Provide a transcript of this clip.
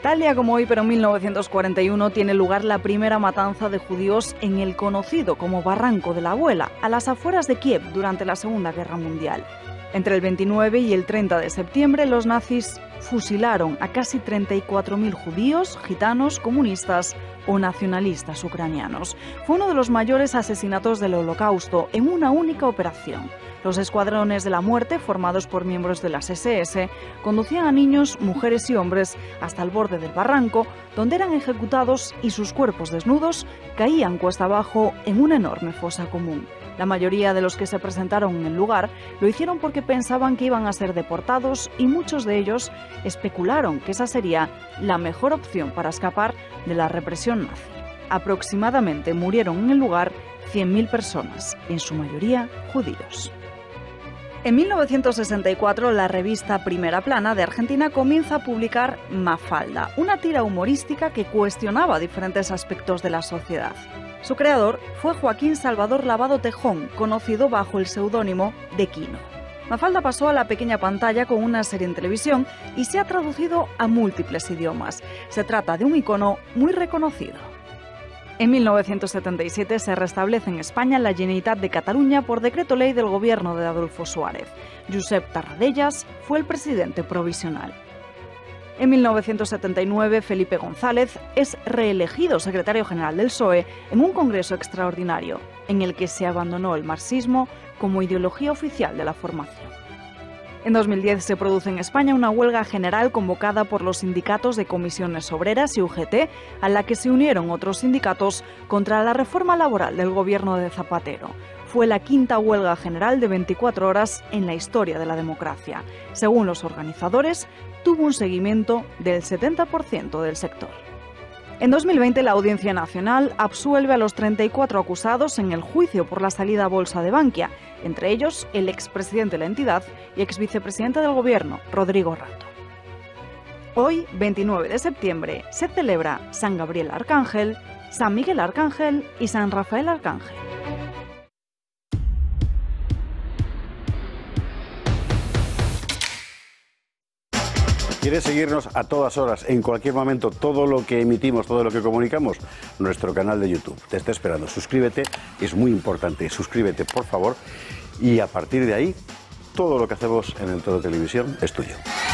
Tal día como hoy, pero en 1941, tiene lugar la primera matanza de judíos en el conocido como Barranco de la Abuela, a las afueras de Kiev durante la Segunda Guerra Mundial. Entre el 29 y el 30 de septiembre, los nazis fusilaron a casi 34.000 judíos, gitanos, comunistas o nacionalistas ucranianos. Fue uno de los mayores asesinatos del Holocausto en una única operación. Los escuadrones de la muerte, formados por miembros de las SS, conducían a niños, mujeres y hombres hasta el borde del barranco, donde eran ejecutados y sus cuerpos desnudos caían cuesta abajo en una enorme fosa común. La mayoría de los que se presentaron en el lugar lo hicieron porque pensaban que iban a ser deportados y muchos de ellos especularon que esa sería la mejor opción para escapar de la represión nazi. Aproximadamente murieron en el lugar 100.000 personas, en su mayoría judíos. En 1964, la revista Primera Plana de Argentina comienza a publicar Mafalda, una tira humorística que cuestionaba diferentes aspectos de la sociedad. Su creador fue Joaquín Salvador Lavado Tejón, conocido bajo el seudónimo de Quino. Mafalda pasó a la pequeña pantalla con una serie en televisión y se ha traducido a múltiples idiomas. Se trata de un icono muy reconocido. En 1977 se restablece en España la Generalitat de Cataluña por decreto ley del gobierno de Adolfo Suárez. Josep Tarradellas fue el presidente provisional. En 1979, Felipe González es reelegido secretario general del PSOE en un congreso extraordinario, en el que se abandonó el marxismo como ideología oficial de la formación. En 2010 se produce en España una huelga general convocada por los sindicatos de comisiones obreras y UGT, a la que se unieron otros sindicatos contra la reforma laboral del gobierno de Zapatero. Fue la quinta huelga general de 24 horas en la historia de la democracia. Según los organizadores, tuvo un seguimiento del 70% del sector. En 2020, la Audiencia Nacional absuelve a los 34 acusados en el juicio por la salida a bolsa de Bankia, entre ellos el expresidente de la entidad y exvicepresidente del gobierno, Rodrigo Rato. Hoy, 29 de septiembre, se celebra San Gabriel Arcángel, San Miguel Arcángel y San Rafael Arcángel. ¿Quieres seguirnos a todas horas, en cualquier momento, todo lo que emitimos, todo lo que comunicamos? Nuestro canal de YouTube te está esperando. Suscríbete, es muy importante. Suscríbete, por favor. Y a partir de ahí, todo lo que hacemos en El Toro Televisión es tuyo.